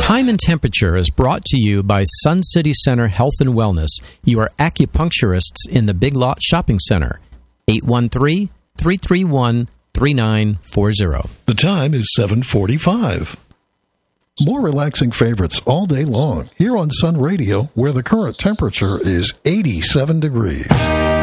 Time and Temperature is brought to you by Sun City Center Health and Wellness, your acupuncturists in the Big Lot Shopping Center. 813-331-3940. The time is 7:45. More relaxing favorites all day long here on Sun Radio, where the current temperature is 87 degrees.